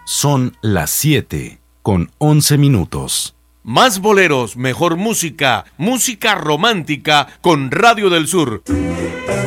Son las 7:11. Más boleros, mejor música, música romántica con Radio del Sur.